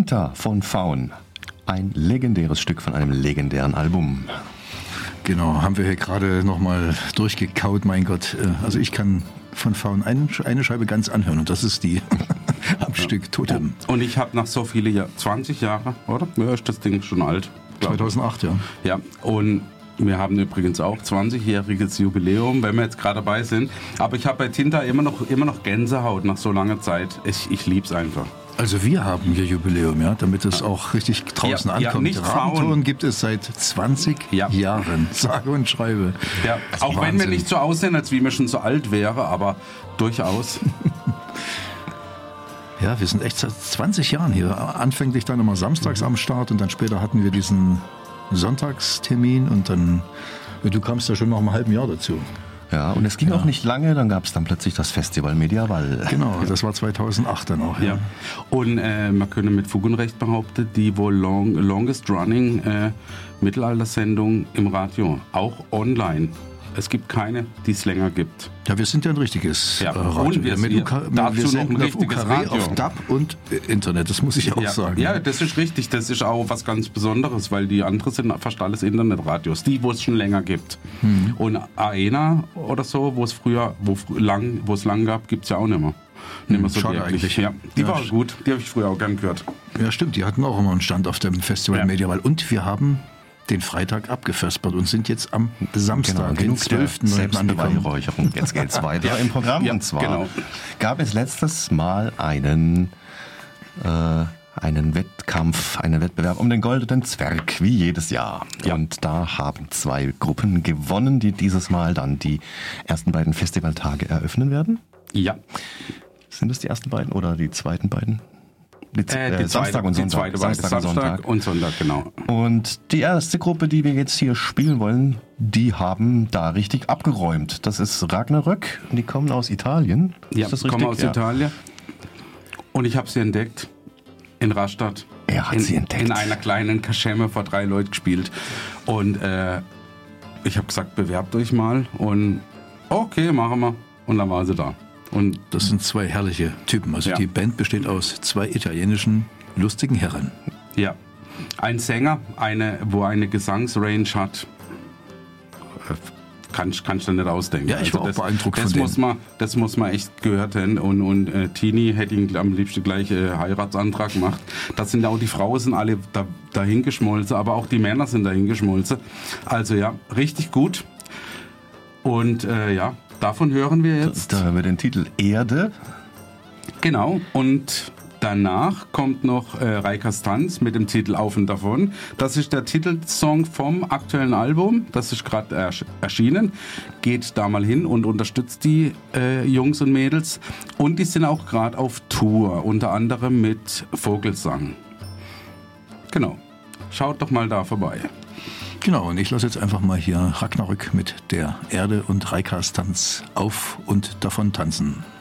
Tinta von Faun. Ein legendäres Stück von einem legendären Album. Genau, haben wir hier gerade nochmal durchgekaut, mein Gott. Also ich kann von Faun eine Scheibe ganz anhören und das ist die am Stück Totem. Und ich habe nach so vielen Jahren, 20 Jahre, oder? Ja, ist das Ding schon alt. 2008, ja. Ja, und wir haben übrigens auch 20-jähriges Jubiläum, wenn wir jetzt gerade dabei sind. Aber ich habe bei Tinta immer noch Gänsehaut nach so langer Zeit. Ich lieb's einfach. Also wir haben hier Jubiläum, ja, damit es auch richtig draußen ankommt. Nicht Rabenton gibt es seit 20 Jahren, sage und schreibe. Ja, auch Wahnsinn. Wenn wir nicht so aussehen, als wie wir schon so alt wäre, aber durchaus. Ja, wir sind echt seit 20 Jahren hier. Anfänglich dann immer samstags am Start und dann später hatten wir diesen Sonntagstermin und dann, du kamst ja schon nach einem halben Jahr dazu. Ja, und es ging auch nicht lange, dann gab es dann plötzlich das Festival Medieval. Genau, das war 2008 dann auch. Ja. Und man könnte mit Fug und Recht behaupten, die wohl longest running Mittelaltersendung im Radio, auch online. Es gibt keine, die es länger gibt. Ja, wir sind ja ein richtiges Radio. Und wir senden auf UKW, auf DAB und Internet, das muss ich auch sagen. Ja, das ist richtig. Das ist auch was ganz Besonderes, weil die anderen sind fast alles Internetradios, die, wo es schon länger gibt. Und AENA oder so, wo es lang gab, gibt es ja auch nicht mehr. Nicht mehr so wirklich. Ja, die war gut, die habe ich früher auch gern gehört. Ja, stimmt, die hatten auch immer einen Stand auf dem Festival Medieval. Und wir haben den Freitag abgefespert und sind jetzt am Samstag, den 12.9. angekommen. Jetzt geht's weiter im Programm. Und zwar gab es letztes Mal einen Wettkampf, einen Wettbewerb um den Goldenen Zwerg, wie jedes Jahr. Ja. Und da haben 2 Gruppen gewonnen, die dieses Mal dann die ersten beiden Festivaltage eröffnen werden. Ja. Sind es die ersten beiden oder die zweiten beiden? Samstag und Sonntag. Samstag und Sonntag, genau. Und die erste Gruppe, die wir jetzt hier spielen wollen, die haben da richtig abgeräumt. Das ist Ragnarök, die kommen aus Italien. Ja, ist das kommen aus Italien. Und ich habe sie entdeckt in Rastatt. Er hat sie entdeckt. In einer kleinen Kaschemme vor 3 Leuten gespielt. Und ich habe gesagt, bewerbt euch mal. Und okay, machen wir. Und dann war sie da. Und das sind 2 herrliche Typen. Also die Band besteht aus 2 italienischen lustigen Herren. Ja. Ein Sänger, wo eine Gesangsrange hat. Kann ich dann nicht ausdenken. Ja, ich war auch beeindruckt von dem. Das muss man echt gehört haben. Und Tini hätte ihn am liebsten gleich Heiratsantrag gemacht. Das sind auch die Frauen sind alle dahin geschmolzen, aber auch die Männer sind dahin geschmolzen. Also ja, richtig gut. Und davon hören wir jetzt. Da haben wir den Titel Erde. Genau. Und danach kommt noch Reikas Tanz mit dem Titel Auf und Davon. Das ist der Titelsong vom aktuellen Album. Das ist gerade erschienen. Geht da mal hin und unterstützt die Jungs und Mädels. Und die sind auch gerade auf Tour. Unter anderem mit Vogelsang. Genau. Schaut doch mal da vorbei. Genau, und ich lasse jetzt einfach mal hier Ragnarök mit der Erde und Reikas Tanz auf und davon tanzen.